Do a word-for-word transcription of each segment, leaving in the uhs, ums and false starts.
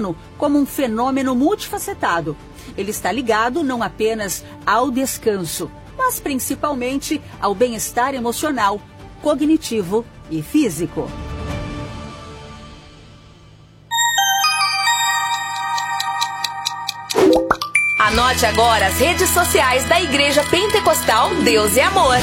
sono como um fenômeno multifacetado. Ele está ligado não apenas ao descanso, mas principalmente ao bem-estar emocional, cognitivo e físico. Anote agora as redes sociais da Igreja Pentecostal Deus é Amor.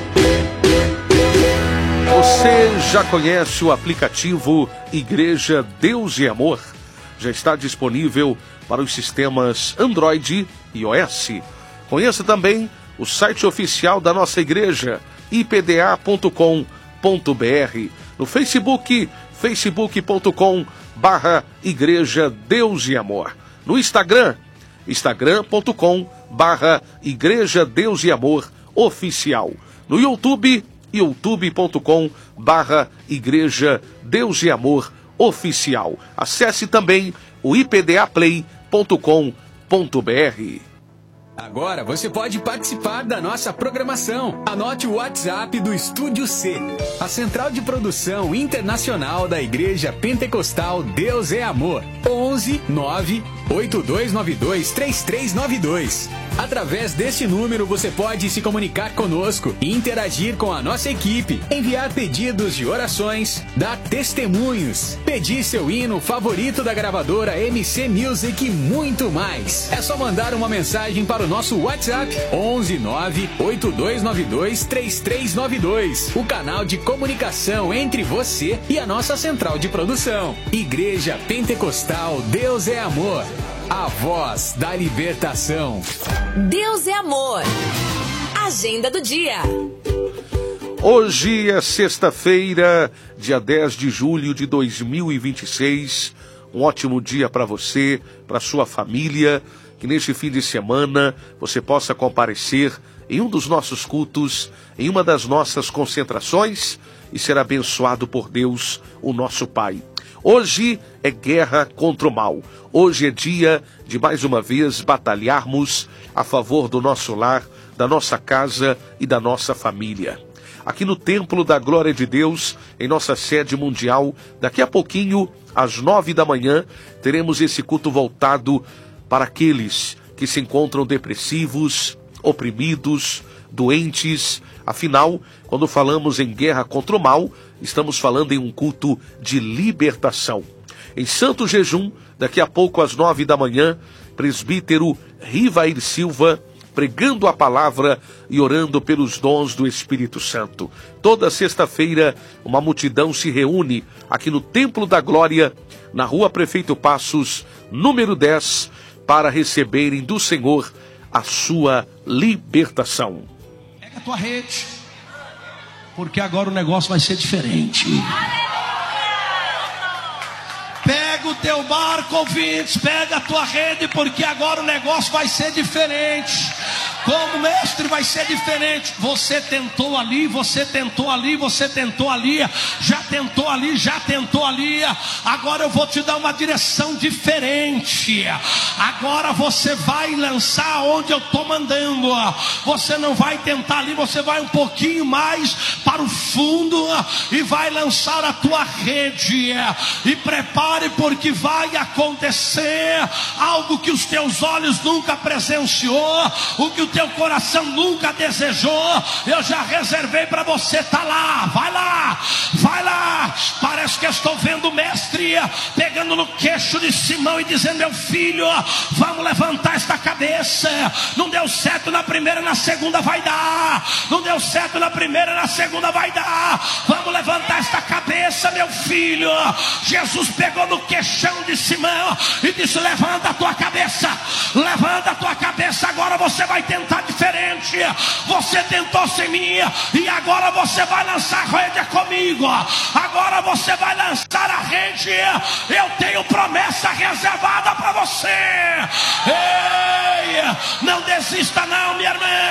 Você já conhece o aplicativo Igreja Deus e Amor? Já está disponível para os sistemas Android e iOS. Conheça também o site oficial da nossa igreja, i p d a ponto com ponto b r. No Facebook, facebook ponto com barra Igreja Deus e Amor. No Instagram, instagram ponto com barra Igreja Deus e Amor Oficial. No YouTube, youtube ponto com barra Igreja Deus e Amor Oficial. Acesse também o i p d a play ponto com ponto b r. Agora você pode participar da nossa programação. Anote o WhatsApp do Estúdio C, a central de produção internacional da Igreja Pentecostal Deus é Amor. onze nove oito dois nove dois três três nove dois. Através deste número você pode se comunicar conosco e interagir com a nossa equipe, enviar pedidos de orações, dar testemunhos, pedir seu hino favorito da gravadora M C Music e muito mais. É só mandar uma mensagem para o nosso WhatsApp onze nove oito dois nove dois três três nove dois, o canal de comunicação entre você e a nossa central de produção. Igreja Pentecostal Deus é Amor, a voz da libertação. Deus é Amor. Agenda do dia. Hoje é sexta-feira, dia dez de julho de dois mil e vinte e seis. Um ótimo dia para você, para sua família. Que neste fim de semana você possa comparecer em um dos nossos cultos, em uma das nossas concentrações e ser abençoado por Deus, o nosso Pai. Hoje é guerra contra o mal. Hoje é dia de mais uma vez batalharmos a favor do nosso lar, da nossa casa e da nossa família. Aqui no Templo da Glória de Deus, em nossa sede mundial, daqui a pouquinho, às nove da manhã, teremos esse culto voltado para aqueles que se encontram depressivos, oprimidos, doentes. Afinal, quando falamos em guerra contra o mal, estamos falando em um culto de libertação. Em santo jejum, daqui a pouco às nove da manhã, presbítero Rivair Silva, pregando a palavra e orando pelos dons do Espírito Santo. Toda sexta-feira, uma multidão se reúne aqui no Templo da Glória, na Rua Prefeito Passos, número dez, para receberem do Senhor a sua libertação. Pega a tua rede, porque agora o negócio vai ser diferente. Pega o teu barco, ouvintes, pega a tua rede, porque agora o negócio vai ser diferente. Como mestre vai ser diferente. Você tentou ali, você tentou ali, você tentou ali, já tentou ali, já tentou ali. Agora eu vou te dar uma direção diferente. Agora você vai lançar onde eu estou mandando. Você não vai tentar ali, você vai um pouquinho mais para o fundo e vai lançar a tua rede. E prepare, porque vai acontecer algo que os teus olhos nunca presenciou, o que o teu coração nunca desejou. Eu já reservei para você. Tá lá, vai lá, vai lá. Parece que eu estou vendo o mestre pegando no queixo de Simão e dizendo: meu filho, vamos levantar esta cabeça. Não deu certo na primeira, na segunda vai dar. Não deu certo na primeira, na segunda vai dar. Vamos levantar esta cabeça, meu filho. Jesus pegou no queixão de Simão e disse: levanta a tua cabeça, levanta a tua cabeça. Agora você vai tentar diferente. Você tentou sem mim e agora você vai lançar a rede comigo. Agora você vai lançar a rede. Eu tenho promessa reservada para você. Ei, não desista não, minha irmã.